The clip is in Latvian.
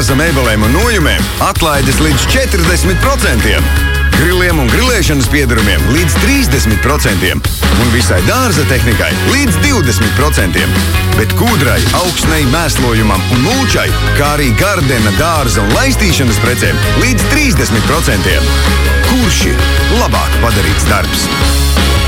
dārza mēbelēm un nojumēm atlaides līdz 40%. Griliem un grilēšanas piedarumiem līdz 30% un visai dārza tehnikai līdz 20%. Bet kūdrai, augsnei, mēslojumam un mulčai, kā arī Gardena dārza un laistīšanas precēm līdz 30%. Kurši labāk padarīts darbs?